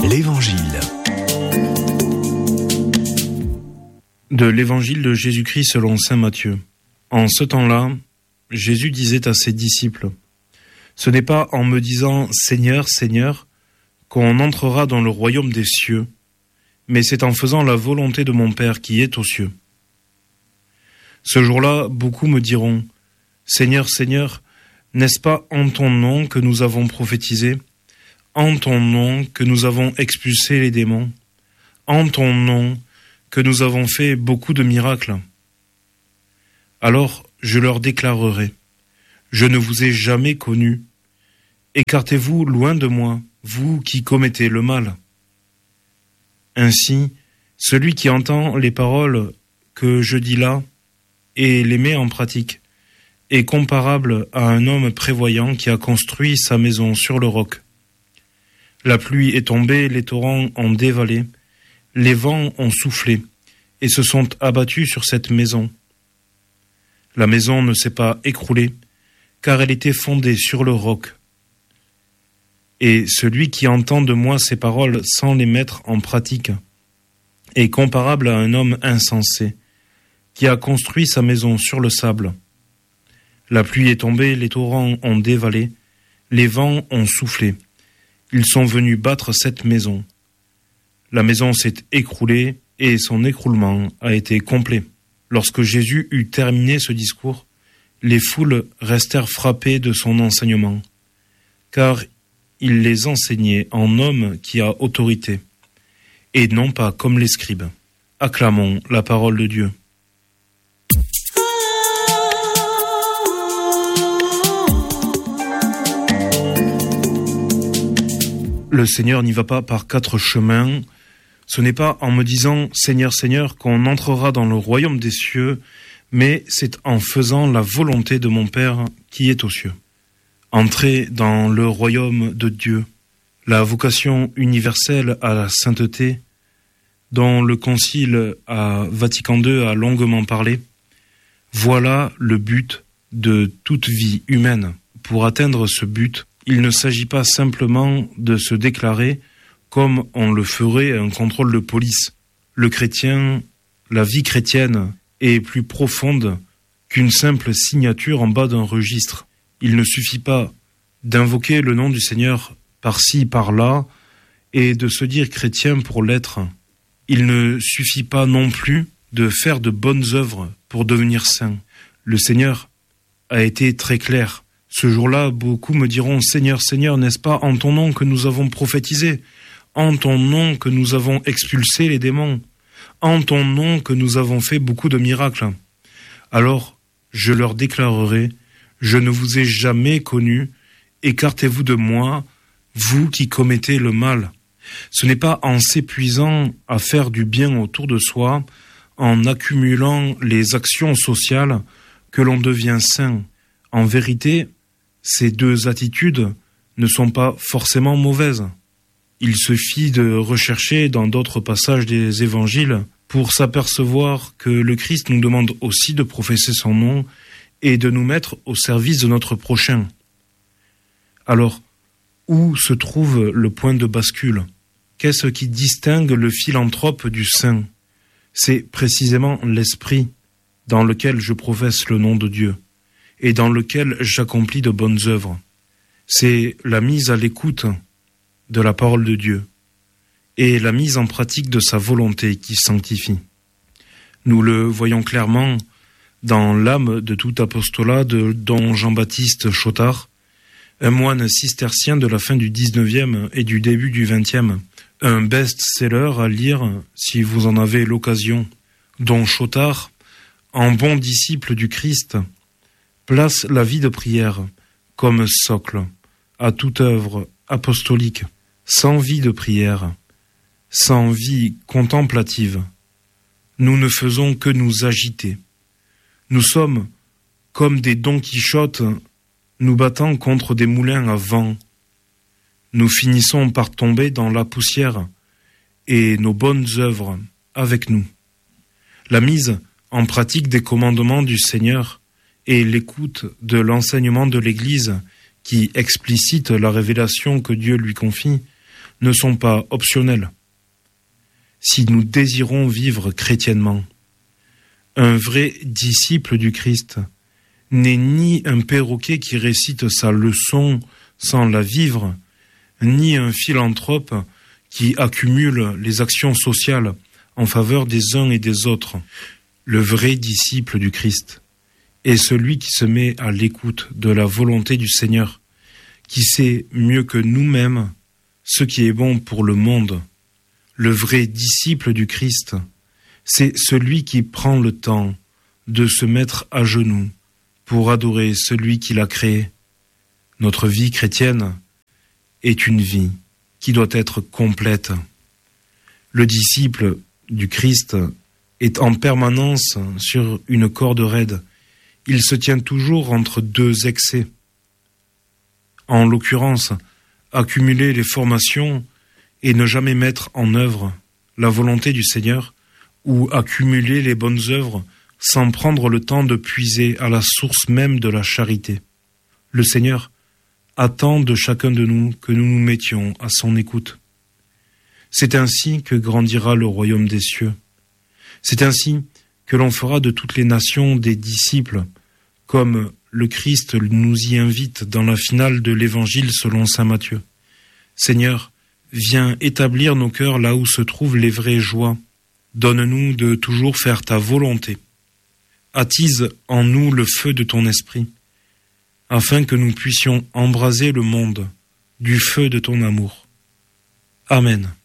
L'Évangile. De l'Évangile de Jésus-Christ selon saint Matthieu. En ce temps-là, Jésus disait à ses disciples : « Ce n'est pas en me disant « Seigneur, Seigneur » qu'on entrera dans le royaume des cieux, mais c'est en faisant la volonté de mon Père qui est aux cieux. » Ce jour-là, beaucoup me diront : « Seigneur, Seigneur, n'est-ce pas en ton nom que nous avons prophétisé ? En ton nom que nous avons expulsé les démons ? En ton nom que nous avons fait beaucoup de miracles ? Alors je leur déclarerai : je ne vous ai jamais connus. Écartez-vous loin de moi, vous qui commettez le mal. Ainsi, celui qui entend les paroles que je dis là et les met en pratique est comparable à un homme prévoyant qui a construit sa maison sur le roc. La pluie est tombée, les torrents ont dévalé, les vents ont soufflé et se sont abattus sur cette maison. La maison ne s'est pas écroulée, car elle était fondée sur le roc. Et celui qui entend de moi ces paroles sans les mettre en pratique est comparable à un homme insensé qui a construit sa maison sur le sable. La pluie est tombée, les torrents ont dévalé, les vents ont soufflé. Ils sont venus battre cette maison. La maison s'est écroulée et son écroulement a été complet. Lorsque Jésus eut terminé ce discours, les foules restèrent frappées de son enseignement, car il les enseignait en homme qui a autorité, et non pas comme les scribes. Acclamons la parole de Dieu. Le Seigneur n'y va pas par 4 chemins. Ce n'est pas en me disant « Seigneur, Seigneur » qu'on entrera dans le royaume des cieux, mais c'est en faisant la volonté de mon Père qui est aux cieux. Entrer dans le royaume de Dieu, la vocation universelle à la sainteté, dont le Concile à Vatican II a longuement parlé, voilà le but de toute vie humaine. Pour atteindre ce but, il ne s'agit pas simplement de se déclarer comme on le ferait un contrôle de police. Le chrétien, la vie chrétienne est plus profonde qu'une simple signature en bas d'un registre. Il ne suffit pas d'invoquer le nom du Seigneur par-ci, par-là, et de se dire chrétien pour l'être. Il ne suffit pas non plus de faire de bonnes œuvres pour devenir saint. Le Seigneur a été très clair. Ce jour-là, beaucoup me diront « Seigneur, Seigneur, n'est-ce pas en ton nom que nous avons prophétisé ? En ton nom que nous avons expulsé les démons ? En ton nom que nous avons fait beaucoup de miracles ?» Alors, je leur déclarerai « Je ne vous ai jamais connus, écartez-vous de moi, vous qui commettez le mal. » Ce n'est pas en s'épuisant à faire du bien autour de soi, en accumulant les actions sociales, que l'on devient saint. En vérité, ces 2 attitudes ne sont pas forcément mauvaises. Il suffit de rechercher dans d'autres passages des évangiles pour s'apercevoir que le Christ nous demande aussi de professer son nom et de nous mettre au service de notre prochain. Alors, où se trouve le point de bascule ? Qu'est-ce qui distingue le philanthrope du saint ? C'est précisément l'esprit dans lequel je professe le nom de Dieu et dans lequel j'accomplis de bonnes œuvres. C'est la mise à l'écoute de la parole de Dieu et la mise en pratique de sa volonté qui sanctifie. Nous le voyons clairement dans l'âme de tout apostolat de don Jean-Baptiste Chotard, un moine cistercien de la fin du 19e et du début du 20e, un best-seller à lire si vous en avez l'occasion. Don Chotard, en bon disciple du Christ, place la vie de prière comme socle à toute œuvre apostolique. Sans vie de prière, sans vie contemplative, nous ne faisons que nous agiter. Nous sommes comme des Don Quichotte nous battant contre des moulins à vent. Nous finissons par tomber dans la poussière et nos bonnes œuvres avec nous. La mise en pratique des commandements du Seigneur et l'écoute de l'enseignement de l'Église qui explicite la révélation que Dieu lui confie ne sont pas optionnels. Si nous désirons vivre chrétiennement, un vrai disciple du Christ n'est ni un perroquet qui récite sa leçon sans la vivre, ni un philanthrope qui accumule les actions sociales en faveur des uns et des autres. Le vrai disciple du Christ est celui qui se met à l'écoute de la volonté du Seigneur, qui sait mieux que nous-mêmes ce qui est bon pour le monde. Le vrai disciple du Christ, c'est celui qui prend le temps de se mettre à genoux pour adorer celui qui l'a créé. Notre vie chrétienne est une vie qui doit être complète. Le disciple du Christ est en permanence sur une corde raide. Il se tient toujours entre deux excès. En l'occurrence, accumuler les formations et ne jamais mettre en œuvre la volonté du Seigneur, ou accumuler les bonnes œuvres sans prendre le temps de puiser à la source même de la charité. Le Seigneur attend de chacun de nous que nous nous mettions à son écoute. C'est ainsi que grandira le royaume des cieux. C'est ainsi que l'on fera de toutes les nations des disciples, comme le Christ nous y invite dans la finale de l'Évangile selon saint Matthieu. Seigneur, viens établir nos cœurs là où se trouvent les vraies joies. Donne-nous de toujours faire ta volonté. Attise en nous le feu de ton esprit, afin que nous puissions embraser le monde du feu de ton amour. Amen.